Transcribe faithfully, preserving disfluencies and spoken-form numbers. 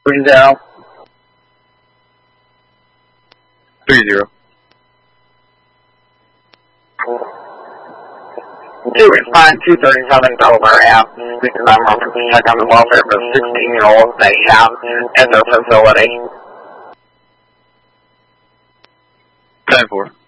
Three zero. Three zero. Two respond two thirty-seven Delaware Avenue. I'm on check on the welfare of sixteen-year-olds they have in their facility. Ten four.